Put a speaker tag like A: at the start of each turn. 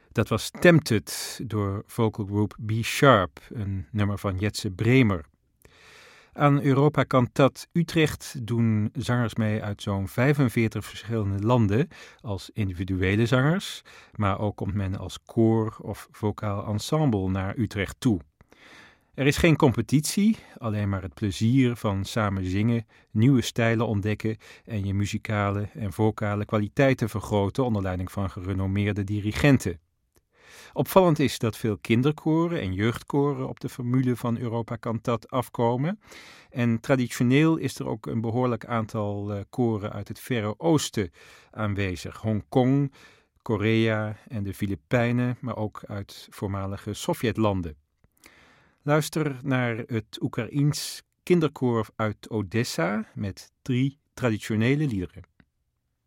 A: Dat was Tempted door vocal group B Sharp, een nummer van Jetse Bremer. Aan Europa Cantat Utrecht doen zangers mee uit zo'n 45 verschillende landen als individuele zangers, maar ook komt men als koor of vocaal ensemble naar Utrecht toe. Er is geen competitie, alleen maar het plezier van samen zingen, nieuwe stijlen ontdekken en je muzikale en vocale kwaliteiten vergroten onder leiding van gerenommeerde dirigenten. Opvallend is dat veel kinderkoren en jeugdkoren op de formule van Europa Cantat afkomen. En traditioneel is er ook een behoorlijk aantal koren uit het Verre Oosten aanwezig. Hongkong, Korea en de Filipijnen, maar ook uit voormalige Sovjetlanden. Luister naar het Oekraïens kinderkoor uit Odessa met 3 traditionele liederen.